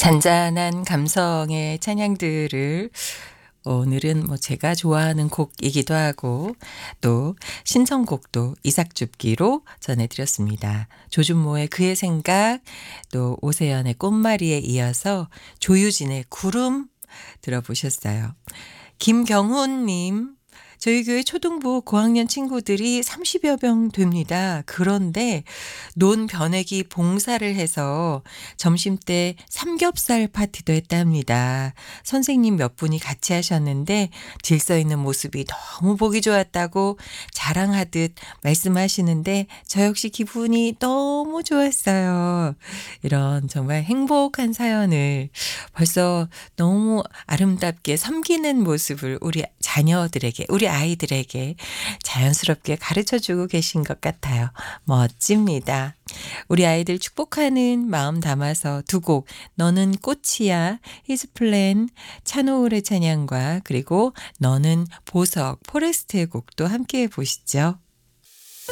잔잔한 감성의 찬양들을 오늘은 제가 좋아하는 곡이기도 하고 또 신청곡도 이삭줍기로 전해드렸습니다. 조준모의 그의 생각, 또 오세연의 꽃말이에 이어서 조유진의 구름 들어보셨어요. 김경훈님, 저희 교회 초등부 고학년 친구들이 30여 명 됩니다. 그런데 논 변액이 봉사를 해서 점심때 삼겹살 파티도 했답니다. 선생님 몇 분이 같이 하셨는데 질서 있는 모습이 너무 보기 좋았다고 자랑하듯 말씀하시는데 저 역시 기분이 너무 좋았어요. 이런 정말 행복한 사연을 벌써 너무 아름답게 섬기는 모습을 우리 자녀들에게, 우리 아이들에게 자연스럽게 가르쳐주고 계신 것 같아요. 멋집니다. 우리 아이들 축복하는 마음 담아서 두 곡, 너는 꽃이야, 히스플랜, 찬호울의 찬양과 그리고 너는 보석, 포레스트의 곡도 함께 보시죠.